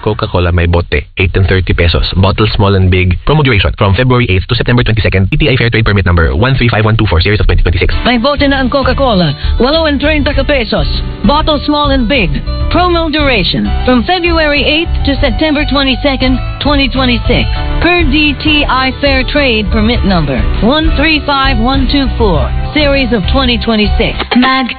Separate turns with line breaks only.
Coca-Cola may bote, 8 and 30 pesos. Bottle small and big. Promo duration from February 8th to September 22nd. PTI Fair Trade Permit number 135124 series of 2026.
May bote na ang Coca-Cola, 8 and 30 pesos. Bottle small and big. Promo duration from February 8th to September 22nd, 2026. Per DTI Fair Trade Permit number 135124 series of 2026. Mag